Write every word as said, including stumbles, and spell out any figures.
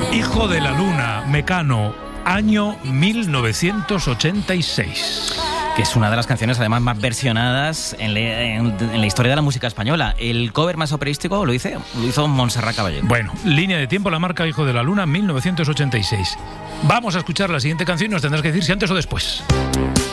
Hijo de la Luna, Mecano, año mil novecientos ochenta y seis. Que es una de las canciones además más versionadas en, le, en, en la historia de la música española. El cover más operístico lo, hice, lo hizo Montserrat Caballé. Bueno, línea de tiempo, la marca Hijo de la Luna, mil novecientos ochenta y seis. Vamos a escuchar la siguiente canción y nos tendrás que decir si antes o después.